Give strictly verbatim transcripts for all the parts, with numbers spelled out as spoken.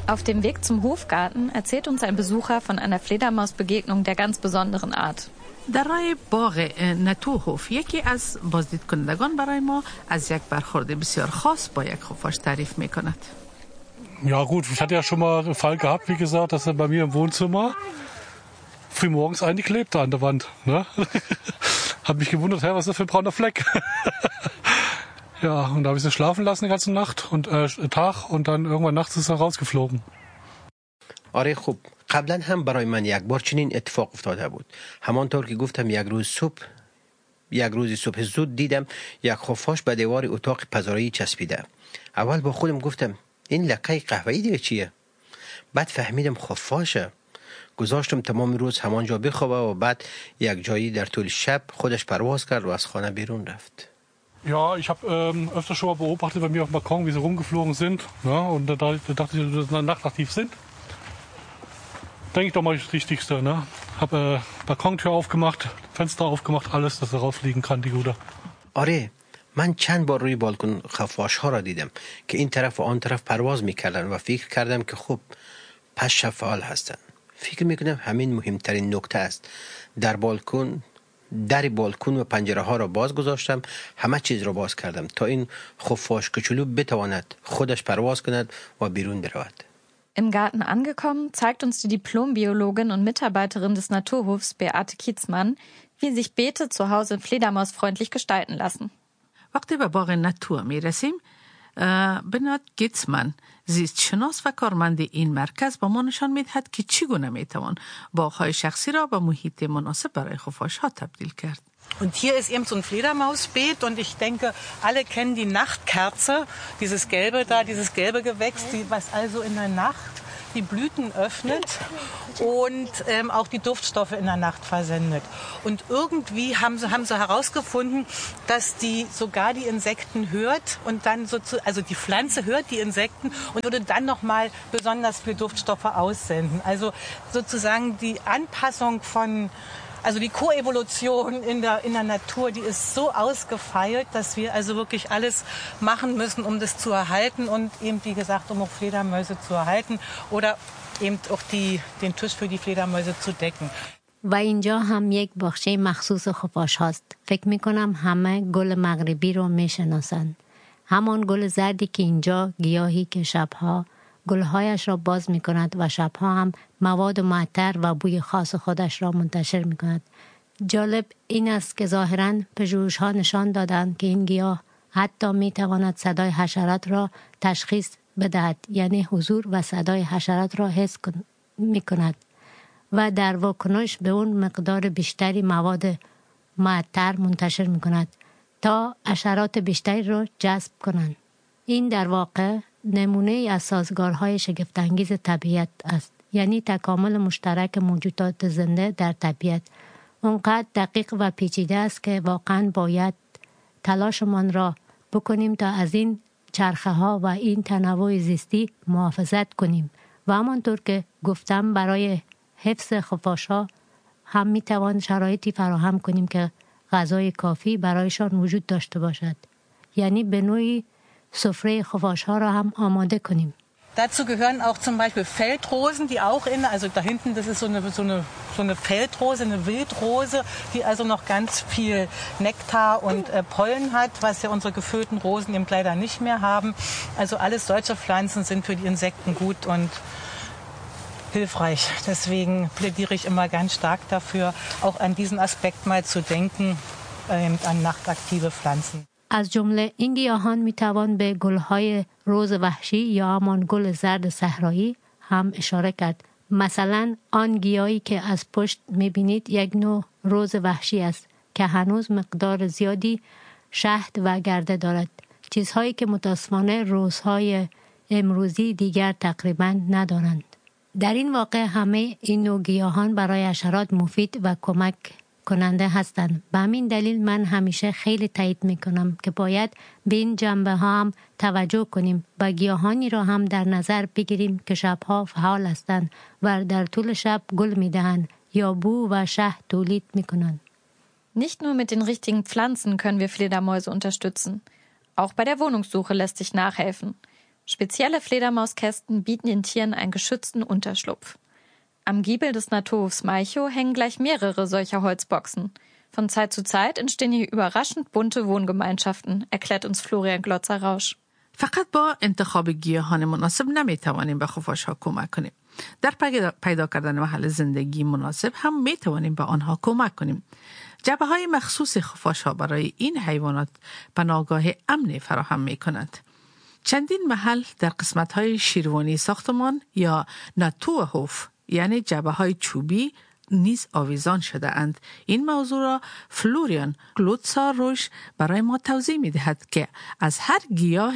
Auf dem Weg zum Hofgarten erzählt uns ein Besucher von einer Fledermausbegegnung der ganz besonderen Art. در راه باغ نتوهوف یکی از بازدید کنندگان برای ما از یک برخورد بسیار خاص با یک خفاش تعریف میکند. Ja gut, ich hatte ja schon mal einen Fall gehabt, wie gesagt, dass er bei mir im Wohnzimmer frühmorgens eingeklebt an der Wand. Ne? Hat mich gewundert, hey, was ist das für ein brauner Fleck? Ja, und da habe ich sie schlafen lassen die ganze Nacht und äh, Tag und dann irgendwann nachts ist er rausgeflogen. آره خوب قبلا هم برای من یک بار چنین اتفاق افتاده بود. همانطور که گفتم یک روز صبح یک روز صبح زود دیدم یک خفاش به دیوار اتاق پذیرایی چسبیده. اول با خودم گفتم این لکه قهوه‌ای دیگه چیه؟ بعد فهمیدم خفاشه. گذاشتم تمام روز همانجا بخوابه و بعد یک جایی در طول شب خودش پرواز کرد و از خانه بیرون رفت. Ja, ich habe ähm, öfter schon mal beobachtet bei mir auf dem Balkon, wie sie rumgeflogen sind. Ne? Und da, da dachte ich, dass sie nachtaktiv sind. Denke ich doch mal das Wichtigste. Ne? Habe äh, Balkontür aufgemacht, Fenster aufgemacht, alles, dass er rausfliegen kann, die Gude. آره من چند بار روی بالکن خفاش ها را دیدم که این طرف و آن طرف پرواز میکردن و فکر کردم که خب پس شب فعال هستن. فکر میکنم همین مهمترین نکته است. در بالکن در بالکن و پنجره ها را باز گذاشتم، همه چیز را باز کردم تا این خفاش کوچولو بتواند خودش پرواز کند و بیرون برود. Im Garten angekommen, zeigt uns die Diplombiologin und Mitarbeiterin des Naturhofs Beate Kietzmann, wie sich Beete zu Hause fledermausfreundlich gestalten lassen. وقتی به باغ نتور می رسیم بنات گیتسمن زیست شناس و کارمند این مرکز با ما نشان می دهد که چگونه می توان باغ‌های شخصی را به محیط مناسب برای خفاش ها تبدیل کرد. Und hier ist eben so ein Fledermausbeet und ich denke, alle kennen die Nachtkerze, dieses gelbe da, dieses gelbe Gewächs, die, was also in der Nacht die Blüten öffnet und ähm, auch die Duftstoffe in der Nacht versendet. Und irgendwie haben sie, haben sie herausgefunden, dass die sogar die Insekten hört und dann so zu, also die Pflanze hört die Insekten und würde dann nochmal besonders viel Duftstoffe aussenden. Also sozusagen die Anpassung von Also die Koevolution in der, in der Natur, die ist so ausgefeilt, dass wir also wirklich alles machen müssen, um das zu erhalten und eben, wie gesagt, um auch Fledermäuse zu erhalten oder eben auch die, den Tisch für die Fledermäuse zu decken. و اینجا هم یک باغچه مخصوص خفاش هاست. فکر می کنم همه گل مغربی رو می شناسند. همان گل زردی که اینجا گیاهی که شبها گلهایش را باز می کند و شبها هم مواد معطر و بوی خاص خودش را منتشر می کند. جالب این است که ظاهراً پژوهش‌ها نشان دادند که این گیاه حتی می تواند صدای حشرات را تشخیص بدهد، یعنی حضور و صدای حشرات را حس می کند و در واکنش به اون مقدار بیشتری مواد معطر منتشر می کند تا حشرات بیشتری را جذب کنند. این در واقع نمونه از سازگارهای شگفت‌انگیز طبیعت است، یعنی تکامل مشترک موجودات زنده در طبیعت. اونقدر دقیق و پیچیده است که واقعا باید تلاشمان را بکنیم تا از این چرخه ها و این تنوع زیستی محافظت کنیم و همانطور که گفتم برای حفظ خفاش ها هم می توان شرایطی فراهم کنیم که غذای کافی برایشان وجود داشته باشد، یعنی به نوعی سفره خفاش ها را هم آماده کنیم. Dazu gehören auch zum Beispiel Feldrosen, die auch in, also da hinten, das ist so eine, so eine, so eine Feldrose, eine Wildrose, die also noch ganz viel Nektar und äh, Pollen hat, was ja unsere gefüllten Rosen eben leider nicht mehr haben. Also alles solche Pflanzen sind für die Insekten gut und hilfreich. Deswegen plädiere ich immer ganz stark dafür, auch an diesen Aspekt mal zu denken, äh, an nachtaktive Pflanzen. از جمله این گیاهان می توان به گلهای روز وحشی یا همان گل زرد صحرایی هم اشاره کرد. مثلا آن گیاهی که از پشت می بینید یک نوع روز وحشی است که هنوز مقدار زیادی شهد و گرده دارد. چیزهایی که متاسفانه روزهای امروزی دیگر تقریبا ندارند. در این واقع همه این نوع گیاهان برای حشرات مفید و کمک کننده هستند. به همین دلیل من همیشه خیلی تایید میکنم که باید به این جنبه ها هم توجه کنیم و گیاهانی را هم در نظر بگیریم که شبها فعال هستند و در طول شب گل میدهند یا بو و شهد تولید میکنند. Nicht nur mit den richtigen Pflanzen können wir Fledermäuse unterstützen. Auch bei der Wohnungssuche lässt sich nachhelfen. Spezielle Fledermauskästen bieten den Tieren einen geschützten Unterschlupf. Am Giebel des Naturhofs Malchow hängen gleich mehrere solcher Holzboxen. Von Zeit zu Zeit entstehen hier überraschend bunte Wohngemeinschaften, erklärt uns Florian Glotzer-Rausch. فقط با انتخاب گیاهان مناسب نمیتوانیم به خفاش‌ها کمک کنیم. در پیدا کردن محل زندگی مناسب هم میتوانیم به آنها کمک کنیم. جبهه‌های مخصوص خفاش‌ها برای این حیوانات پناهگاه امن فراهم می‌کنند. چندین محل در قسمت‌های شیروانی ساختمان یا ناتورهوف یعنی جبهه‌های چوبی نیز آویزان شده اند. این موضوع را فلوریان گلوتسار-روش برای ما توضیح می دهد که از هر گیاه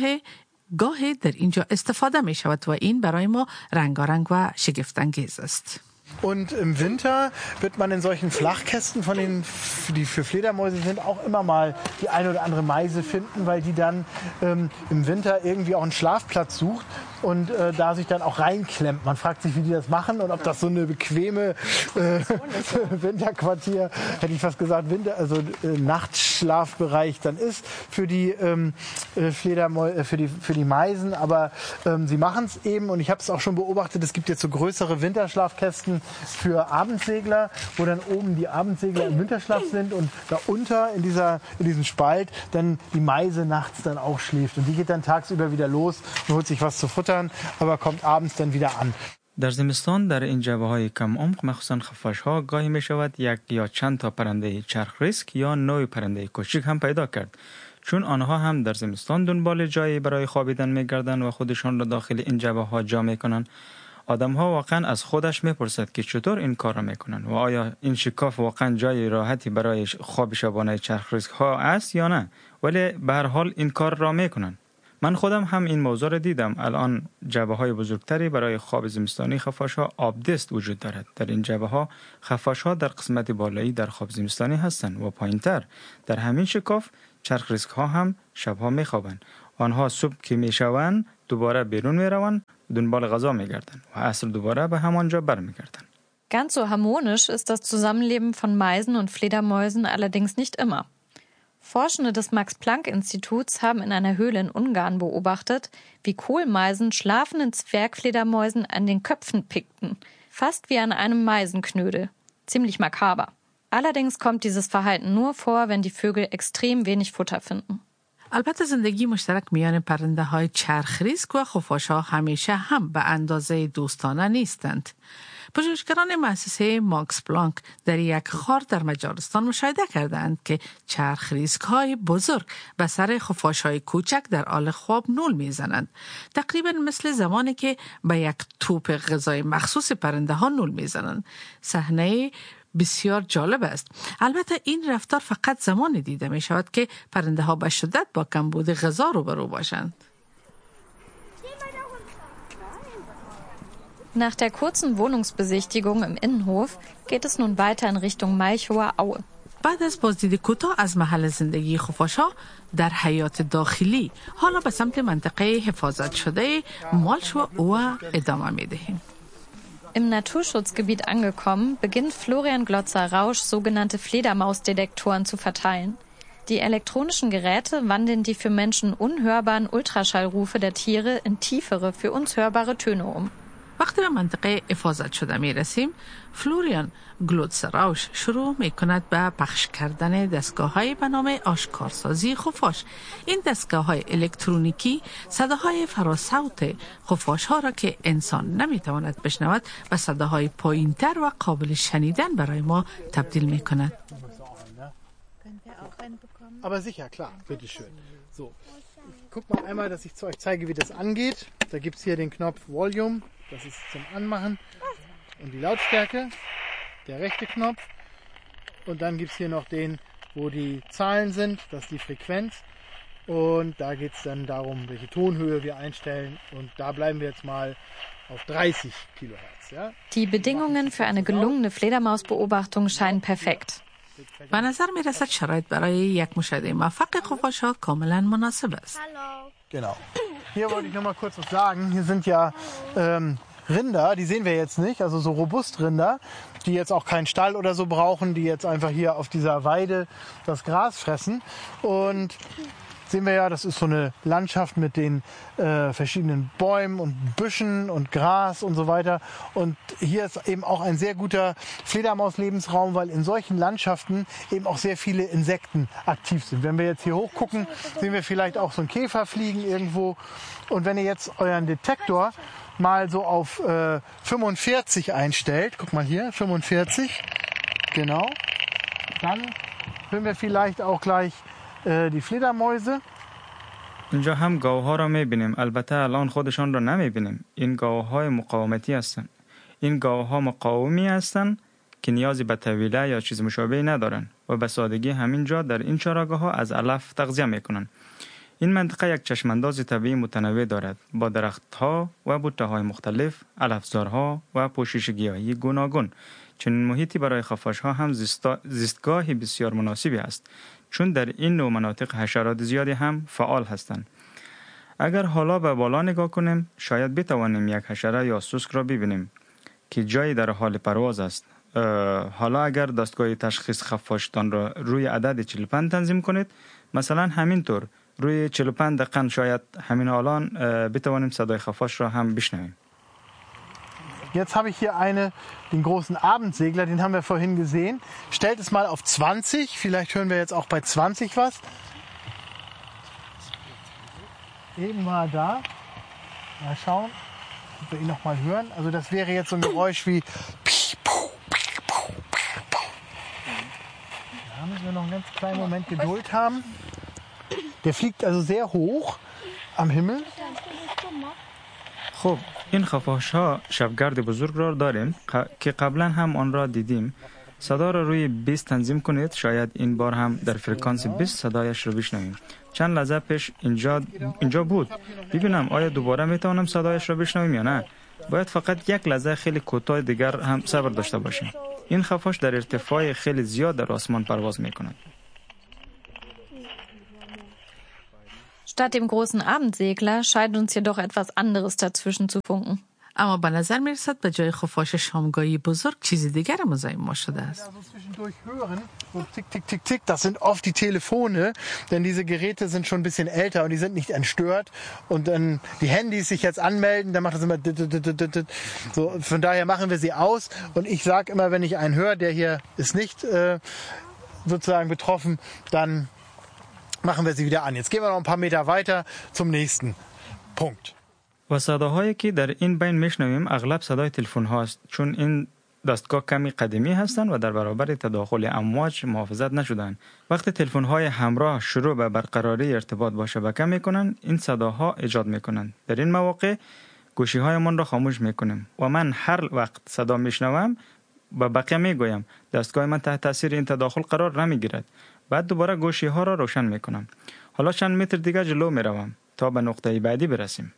گاهی در اینجا استفاده می شود و این برای ما رنگارنگ و شگفت‌انگیز است. Und im Winter wird man in solchen Flachkästen, von den, die für Fledermäuse sind, auch immer mal die eine oder andere Meise finden, weil die dann ähm, im Winter irgendwie auch einen Schlafplatz sucht und äh, da sich dann auch reinklemmt. Man fragt sich, wie die das machen und ob das so eine bequeme äh, Winterquartier, hätte ich fast gesagt, Winter, also äh, Nachtschlafbereich dann ist für die ähm, Fledermäuse, für die, für die Meisen. Aber ähm, sie machen es eben und ich habe es auch schon beobachtet, es gibt jetzt so größere Winterschlafkästen für Abendsegler, wo dann oben die Abendsegler im Winterschlaf sind und da unter in, dieser, in diesem Spalt dann die Meise nachts dann auch schläft. Und die geht dann tagsüber wieder los und holt sich was zu futtern, aber kommt abends dann wieder an. در زمستان در این جبهه‌های کم عمق مخصوصا خفاش‌ها گاهی می شود یک یا چند تا پرنده چرخ ریسک یا نوع پرنده کوچک هم پیدا کرد، چون آنها هم در زمستان دنبال جایی برای خوابیدن می‌گردند و خودشان را داخل این جبهه‌ها جا می‌کنند. آدم‌ها واقعا از خودش می‌پرسد که چطور این کار را می‌کنند و آیا این شکاف واقعا جای راحتی برای خواب شبانه چرخ ریسک‌ها است یا نه، ولی به هر حال این کار را می‌کنند. من خودم هم این موضوع را دیدم. الان جبهه‌های بزرگتری برای خواب زمستانی خفاش‌ها آبدست وجود دارد. در این جبهه‌ها خفاش‌ها در قسمت بالایی در خواب زمستانی هستند و پایین‌تر در همین شکاف چرخ ریسک‌ها هم شب‌ها می‌خوابند. آنها صبح که می‌شوند دوباره بیرون می‌روند، دنبال غذا می‌گردند و عصر دوباره به همانجا برمیگردند. Ganz so harmonisch ist das Zusammenleben von Meisen und Fledermäusen allerdings nicht immer. Forschende des Max-Planck-Instituts haben in einer Höhle in Ungarn beobachtet, wie Kohlmeisen schlafenden Zwergfledermäusen an den Köpfen pickten, fast wie an einem Meisenknödel. Ziemlich makaber. Allerdings kommt dieses Verhalten nur vor, wenn die Vögel extrem wenig Futter finden. البته زندگی مشترک میان پرنده های چرخریسک و خفاش‌ها همیشه هم به اندازه دوستانه نیستند. پژوهشگران مؤسسه ماکس پلانک در یک غار در مجارستان مشاهده کردند که چرخ ریسک های بزرگ به سر خفاش های کوچک در حال خواب نول میزنند. تقریبا مثل زمانی که به یک توپ غذای مخصوص پرنده ها نول میزنند. صحنه بسیار جالب است. البته این رفتار فقط زمانی دیده می شود که پرنده ها به شدت با کمبود غذا روبرو باشند. Nach der kurzen Wohnungsbesichtigung im Innenhof geht es nun weiter in Richtung Malchower Aue. بعد از بازدید کوتاه از محل زندگی خفاش‌ها در حیات داخلی حالا به سمت منطقه حفاظت شده مالشو اوه ادامه می‌دهیم. Im Naturschutzgebiet angekommen, beginnt Florian Glotzer-Rausch sogenannte Fledermausdetektoren zu verteilen. Die elektronischen Geräte wandeln die für Menschen unhörbaren Ultraschallrufe der Tiere in tiefere, für uns hörbare Töne um. وقتی به منطقه حفاظت شده می رسیم، فلوریان گلوتسر-راوش شروع می کند به پخش کردن دستگاه های به نام آشکارسازی خفاش. این دستگاه های الکترونیکی صداهای فراسوت خفاش ها را که انسان نمی تواند بشنود به صداهای پایینتر و قابل شنیدن برای ما تبدیل می کند. Aber sicher, klar, bitteschön. So, guck mal einmal, dass ich euch zeige, wie das angeht. Da gibt es hier den Knopf Volume, das ist zum Anmachen, und die Lautstärke, der rechte Knopf. Und dann gibt es hier noch den, wo die Zahlen sind, das ist die Frequenz. Und da geht es dann darum, welche Tonhöhe wir einstellen. Und da bleiben wir jetzt mal auf dreißig Kilohertz. Ja? Die Bedingungen für eine gelungene Fledermausbeobachtung scheinen perfekt. به نظر می رسد شرایط برای یک مشاهده موفق خفاش‌ها کاملا مناسب است. Genau. Hier wollte ich noch mal kurz was sagen. Hier sind ja ähm, Rinder, die sehen wir jetzt nicht, also so Robustrinder, die jetzt auch keinen Stall oder so brauchen, die jetzt einfach hier auf dieser Weide das Gras fressen. Und sehen wir ja, das ist so eine Landschaft mit den äh, verschiedenen Bäumen und Büschen und Gras und so weiter. Und hier ist eben auch ein sehr guter Fledermaus-Lebensraum, weil in solchen Landschaften eben auch sehr viele Insekten aktiv sind. Wenn wir jetzt hier hochgucken, sehen wir vielleicht auch so einen Käfer fliegen irgendwo. Und wenn ihr jetzt euren Detektor mal so auf äh, fünfundvierzig einstellt, guck mal hier, fünfundvierzig, genau, dann hören wir vielleicht auch gleich äh, die Fledermäuse. اینجا هم گاوها را می‌بینیم. البته الان خودشان را نمی‌بینیم. این گاوهای مقاومتی هستند. این گاوها مقاومی هستند که نیازی به طویله یا چیز مشابهی ندارند و به سادگی همینجا در این چراگاه‌ها از علف تغذیه می‌کنند. این منطقه یک چشمانداز طبیعی متنوع دارد با درختها و بوته‌های مختلف، علفزارها و پوشش گیاهی گوناگون. چنین محیطی برای خفاش‌ها هم زیستگاهی بسیار مناسبی است، چون در این نوع مناطق حشرات زیادی هم فعال هستند. اگر حالا به بالا نگاه کنیم، شاید بتوانیم یک حشره یا سوسک را ببینیم که جایی در حال پرواز است. حالا اگر دستگاه تشخیص خفاشتان را روی عدد چهل و پنج تنظیم کنید، مثلا همینطور روی چهل و پنج دقیقه شاید همین الان بتوانیم صدای خفاش را هم بشنویم. Jetzt habe ich hier eine, den großen Abendsegler, den haben wir vorhin gesehen. Stellt es mal auf zwanzig, vielleicht hören wir jetzt auch bei zwanzig was. Eben war er da. Mal schauen, ob wir ihn noch mal hören. Also das wäre jetzt so ein Geräusch wie... Da müssen wir noch einen ganz kleinen Moment Geduld haben. Der fliegt also sehr hoch am Himmel. خب این خفاش ها شبگرد بزرگ را داریم که قبلا هم آن را دیدیم. صدا را روی بیست تنظیم کنید، شاید این بار هم در فرکانس بیست صدایش را بشنویم. چند لحظه پیش اینجا اینجا بود. ببینم آیا دوباره میتوانم صدایش را بشنویم یا نه. باید فقط یک لحظه خیلی کوتاه دیگر هم صبر داشته باشیم. این خفاش در ارتفاع خیلی زیاد در آسمان پرواز میکند. Statt dem großen Abendsegler scheint uns jedoch etwas anderes dazwischen zu funken. اما به نظر میرسد به جای خفاش شامگاهی بزرگ چیزی دیگر مزاحم ما شده است. So tick, tick, tick, tick, das sind oft die Telefone, denn diese Geräte sind schon ein bisschen älter und die sind nicht entstört. Und dann die Handys sich jetzt anmelden, dann macht das immer so. Von daher machen wir sie aus. Und ich sage immer, wenn ich einen höre, der hier ist nicht äh, sozusagen betroffen, dann machen wir sie wieder an. Jetzt gehen wir noch ein paar Meter weiter zum nächsten Punkt. و صداهایی که در این بین میشنویم اغلب صدای تلفن هاست، چون این دستگاه کمی قدیمی هستند و در برابر تداخل امواج محافظت نشدند. وقتی تلفن های همراه شروع به برقراری ارتباط با شبکه میکنند، این صداها ایجاد میکنند. در این مواقع گوشی هایمان را خاموش میکنیم و من هر وقت صدا میشنوم با بقیه میگویم دستگاه من تحت تاثیر این تداخل قرار نمیگیرد. بعد دوباره گوشی ها را روشن میکنم. حالا چند متر دیگر جلو میروم تا به نقطه بعدی برسیم.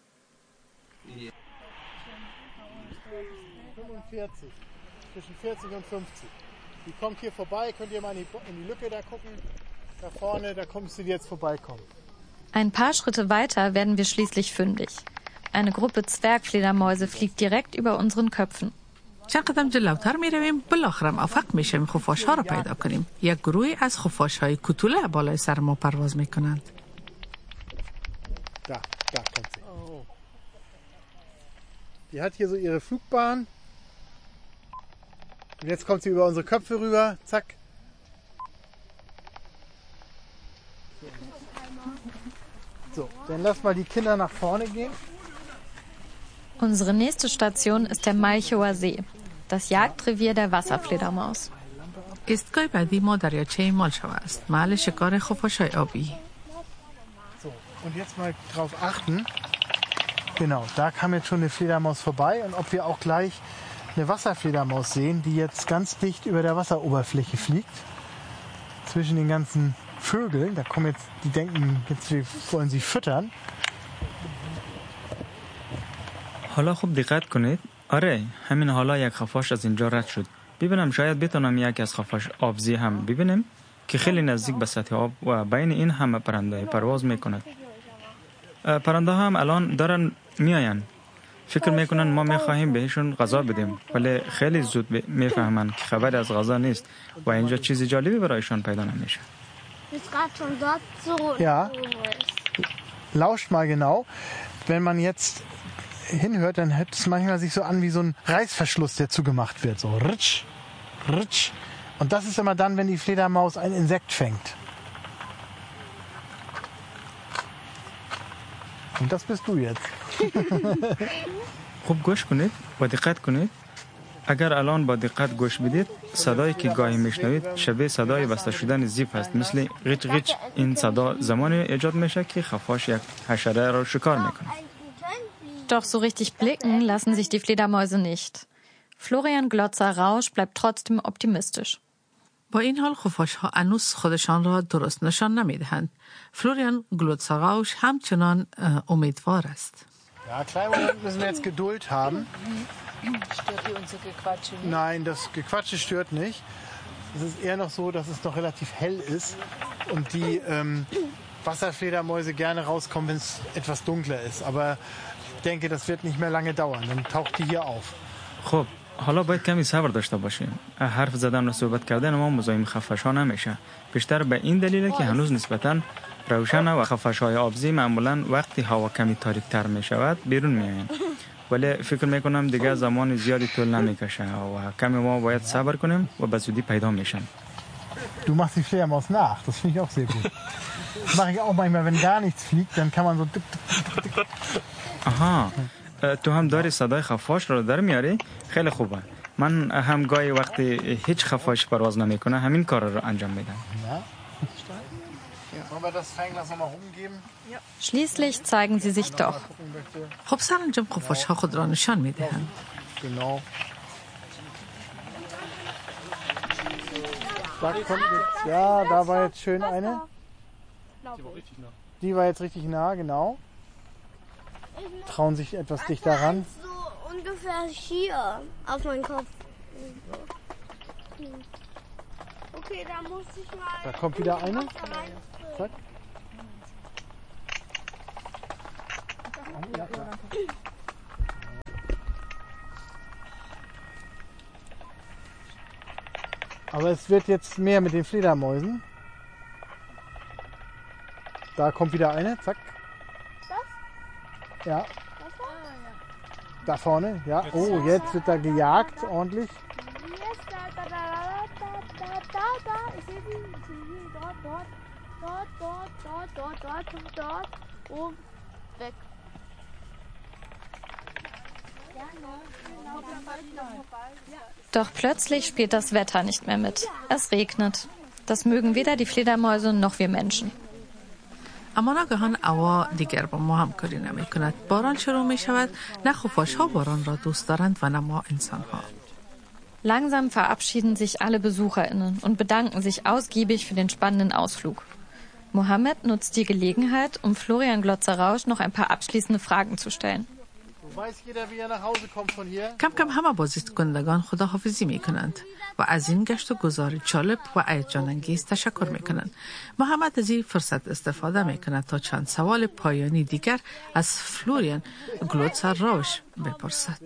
fünfundvierzig, zwischen vierzig und fünfzig. Die kommt hier vorbei, könnt ihr mal in die, in die Lücke da gucken. Da vorne, da kommst du jetzt vorbeikommen. Ein paar Schritte weiter werden wir schließlich fündig. Eine Gruppe Zwergfledermäuse fliegt direkt über unseren Köpfen. چند قدم جلوتر می رویم بالاخره موفق می شویم خفاش ها را پیدا کنیم. یک گروهی از خفاش های کوتوله بالای سر ما پرواز می کنند. Da, da kommt sie. Die hat hier so ihre Flugbahn. Und jetzt kommt sie über unsere Köpfe rüber. Zack. So, dann lass mal die Kinder nach vorne gehen. Unsere nächste Station ist der Malchower See, das Jagdrevier der Wasserfledermaus. ایستگاه بعدی ما دریاچه مالشوه است، محل شکار خفاش‌های آبی. So, und jetzt mal drauf achten. Genau, da kam jetzt schon eine Fledermaus vorbei und ob wir auch gleich eine Wasserfledermaus sehen, die jetzt ganz dicht über der Wasseroberfläche fliegt. Zwischen den ganzen Vögeln, da kommen jetzt, die denken, jetzt wir wollen sie füttern. حالا خوب دقت کنید. آره، همین حالا یک خفاش از اینجا رد شد. ببینم شاید بتونم یک از خفاش آبزی هم ببینیم که خیلی نزدیک به سطح آب و بین این همه پرنده پرواز میکند. پرنده هم الان دارن میاین. فکر میکنن ما میخواهیم بهشون غذا بدیم، ولی خیلی زود میفهمن که خبری از غذا نیست و اینجا چیزی جالبی برایشان پیدا نمیشه. ist gerade schon dort so. Ja. Lauscht mal genau. Wenn man jetzt hinhört, dann hört es manchmal sich so an wie so ein Reißverschluss, der zugemacht wird. So ritsch, ritsch. Und das ist immer dann, wenn die Fledermaus ein Insekt fängt. Und das bist du jetzt. خوب گوش کنید و دقت کنید. اگر الان با دقت گوش بدید صدایی که گاهی میشنوید شبیه صدای بسته شدن زیپ هست، مثل غیچ غیچ. این صدا زمانی ایجاد میشه که خفاش یک حشره را شکار میکنه. Doch so richtig blicken lassen sich die Fledermäuse nicht. Florian Glotzer-Rausch bleibt trotzdem optimistisch. با این حال خفاش‌ها هنوز خودشان را درست نشان نمی‌دهند. فلوریان گلوتساراوش همچنان امیدوار است. Ja, kleinen Moment müssen wir jetzt Geduld haben. Stört die unser Gequatsche nicht? Nein, das Gequatsche stört nicht. Es ist eher noch so, dass es noch relativ hell ist und die ähm, Wasserfledermäuse gerne rauskommen, wenn es etwas dunkler ist. Aber ich denke, das wird nicht mehr lange dauern. Dann taucht die hier auf. خب حالا باید کمی صبر داشته باشیم. حرف زدن و صحبت کردن ما مزاحم خفاش‌ها نمیشه. بیشتر به این دلیله که هنوز نسبتاً روشن و خفاش‌های آبزی معمولاً وقتی هوا کمی تاریک‌تر میشود بیرون میآیند. ولی فکر میکنم دیگه زمان زیادی طول نمیکشه و کمی ما باید صبر کنیم و به زودی پیدا میشن. Du machst die Fledermaus nach, das finde ich auch sehr gut. Das mache ich auch manchmal, wenn gar nichts fliegt, dann kann man so... Aha, تو هم داری صدای خفاش رو در میاری؟ خیلی خوبه. من هم گاهی وقتی هیچ خفاش پرواز نمیکنه همین کار رو انجام میدم. Schließlich zeigen sie sich doch. خب سرانجام خفاش‌ها خود را نشان میدهند. Genau. Da kommt jetzt, ja, da war jetzt schön eine. Die war jetzt richtig nah, genau. Trauen sich etwas dichter ran. So ungefähr hier auf meinen Kopf. Okay, da muss ich mal. Da kommt wieder eine. Zack. Ja, ja. Aber es wird jetzt mehr mit den Fledermäusen. Da kommt wieder eine. Zack. Ja. Da vorne, ja. Oh, jetzt wird da gejagt, ordentlich. Jetzt, da, da, da, da, da, da, da. Ich sehe die. Ich sehe die. Dort, dort. Dort, dort, dort, dort, dort, dort. Und weg. Doch plötzlich spielt das Wetter nicht mehr mit. Es regnet. Das mögen weder die Fledermäuse noch wir Menschen. اما ناگهان هوا دیگر با ما همکاری نمی کند. باران شروع می شود. نه خفاش‌ها باران را دوست دارند و نه ما انسان‌ها. Langsam verabschieden sich alle BesucherInnen und bedanken sich ausgiebig für den spannenden Ausflug. Mohammed nutzt die Gelegenheit, um Florian Glotzer-Rausch noch ein paar abschließende Fragen zu stellen. کم کم همه بازدیدکنندگان خداحافظی می کنند و از این گشت و گذار جالب و هیجان انگیز تشکر می کنند. محمد از این فرصت استفاده می کند تا چند سوال پایانی دیگر از فلوریان گلوتسر-Rausch بپرسد.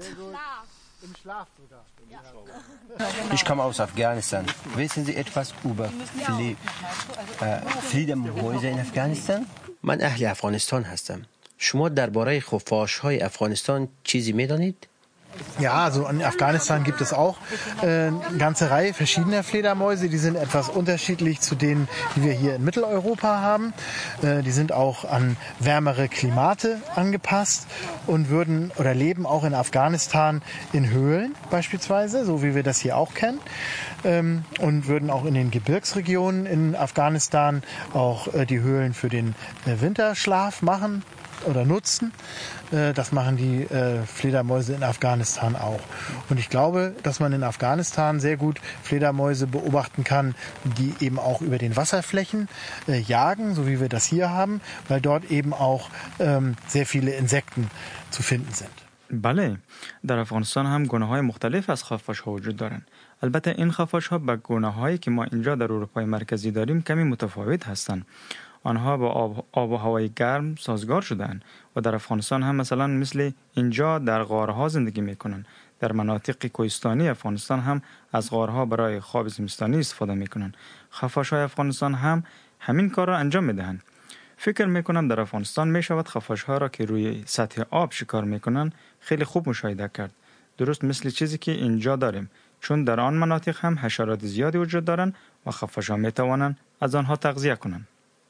Ich komme aus Afghanistan. Wissen Sie etwas über Flie äh, Fledermäuse in Afghanistan? من اهل افغانستان هستم. شما درباره خفاش‌های افغانستان چیزی می‌دانید؟ Ja, also in Afghanistan gibt es auch äh, eine ganze Reihe verschiedener Fledermäuse. Die sind etwas unterschiedlich zu denen, die wir hier in Mitteleuropa haben. Äh, die sind auch an wärmere Klimate angepasst und würden oder leben auch in Afghanistan in Höhlen beispielsweise, so wie wir das hier auch kennen. Ähm, und würden auch in den Gebirgsregionen in Afghanistan auch äh, die Höhlen für den äh, Winterschlaf machen oder nutzen. Das machen die Fledermäuse in Afghanistan auch. Und ich glaube, dass man in Afghanistan sehr gut Fledermäuse beobachten kann, die eben auch über den Wasserflächen jagen, so wie wir das hier haben, weil dort eben auch sehr viele Insekten zu finden sind. بله، در افغانستان هم گونه‌های مختلف از خفاش‌ها وجود دارند. البته این خفاش‌ها با گونه‌هایی که ما اینجا در اروپای مرکزی داریم کمی متفاوت هستند. آنها با آب, آب و هوای گرم سازگار شدند و در افغانستان هم مثلا مثل اینجا در غارها زندگی میکنند. در مناطق کوهستانی افغانستان هم از غارها برای خواب زمستانی استفاده میکنند. خفاش‌های افغانستان هم همین کار را انجام میدهند. فکر میکنم در افغانستان میشود خفاشها را که روی سطح آب شکار میکنند خیلی خوب مشاهده کرد. درست مثل چیزی که اینجا داریم، چون در آن مناطق هم حشرات زیادی وجود دارند و خفاشها میتوانند از آنها تغذیه کنند.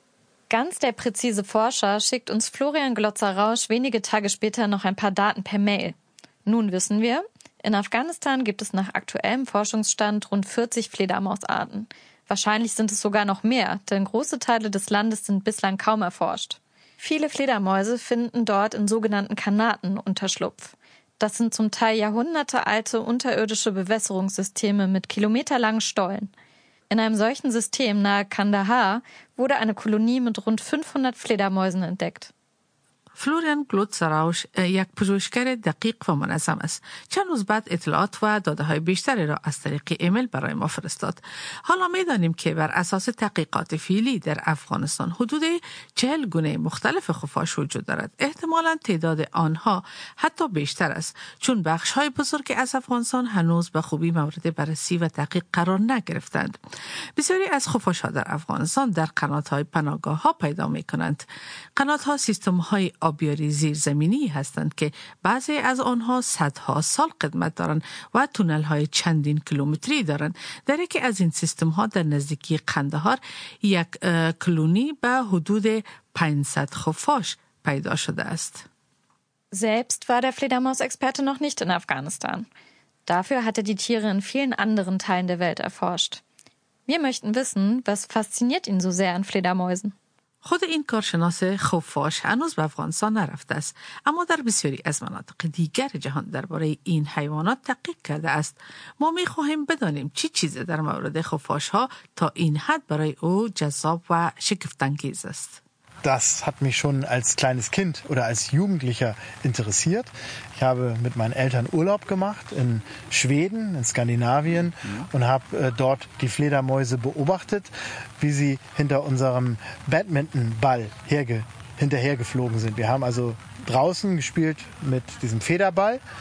Ganz der präzise Forscher schickt uns Florian Glotzer-Rausch wenige Tage später noch ein paar Daten per Mail. Nun wissen wir, in Afghanistan gibt es nach aktuellem Forschungsstand rund vierzig Fledermausarten. Wahrscheinlich sind es sogar noch mehr, denn große Teile des Landes sind bislang kaum erforscht. Viele Fledermäuse finden dort in sogenannten Kanaten Unterschlupf. Das sind zum Teil jahrhundertealte unterirdische Bewässerungssysteme mit kilometerlangen Stollen. In einem solchen System nahe Kandahar wurde eine Kolonie mit rund fünfhundert Fledermäusen entdeckt. فلوریان گلوتزراوش یک پژوهشگر دقیق و منظم است. چند روز بعد اطلاعات و داده های بیشتری را از طریق ایمیل برای ما فرستاد. حالا می دانیم که بر اساس تحقیقات فعلی در افغانستان حدود چهل گونه مختلف خفاش وجود دارد. احتمالاً تعداد آنها حتی بیشتر است، چون بخش های بزرگی از افغانستان هنوز به خوبی مورد بررسی و تحقیق قرار نگرفتند. بسیاری از خفاش ها در افغانستان در قنات های پناهگاه ها پیدا می کنند. قنات ها سیستم های آبیاری زیرزمینی هستند که بعضی از آنها صدها سال قدمت دارند و تونل های چندین کیلومتری دارند. در یکی از این سیستم ها در نزدیکی قندهار یک کلونی به حدود پانصد خفاش پیدا شده است. Selbst war der Fledermausexperte noch nicht in Afghanistan. Dafür hat er die Tiere in vielen anderen Teilen der Welt erforscht. Wir möchten wissen, was fasziniert ihn so sehr an Fledermäusen? خود این کارشناس خفاش هنوز به افغانستان نرفته است، اما در بسیاری از مناطق دیگر جهان درباره این حیوانات تحقیق کرده است. ما می‌خواهیم بدانیم چی چیزی در مورد خفاش ها تا این حد برای او جذاب و شگفت‌انگیز است. Das hat mich schon als kleines Kind oder als Jugendlicher interessiert. Ich habe mit meinen Eltern Urlaub gemacht in Schweden, in Skandinavien und habe äh, dort die Fledermäuse beobachtet, wie sie hinter unserem Badmintonball herge- hinterhergeflogen sind. Wir haben also draußen gespielt mit diesem Federball